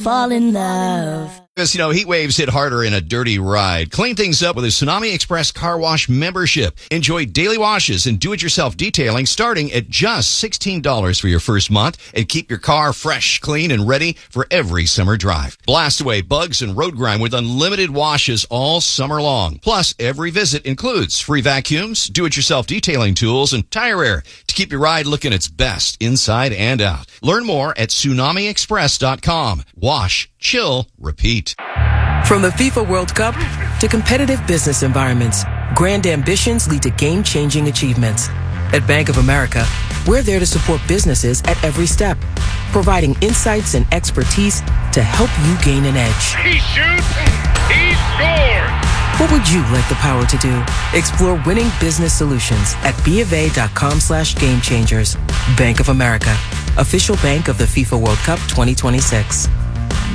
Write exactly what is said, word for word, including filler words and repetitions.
fall in love. Because, you know, heat waves hit harder in a dirty ride. Clean things up with a Tsunami Express car wash membership. Enjoy daily washes and do-it-yourself detailing starting at just sixteen dollars for your first month, and keep your car fresh, clean, and ready for every summer drive. Blast away bugs and road grime with unlimited washes all summer long. Plus, every visit includes free vacuums, do-it-yourself detailing tools, and tire air to keep your ride looking its best inside and out. Learn more at tsunami express dot com. Wash, chill, repeat. From the FIFA World Cup to competitive business environments, grand ambitions lead to game-changing achievements. At Bank of America, we're there to support businesses at every step, providing insights and expertise to help you gain an edge. He shoots, he scores! What would you like the power to do? Explore winning business solutions at bofa.com slash game changers. Bank of America, official bank of the FIFA World Cup twenty twenty-six.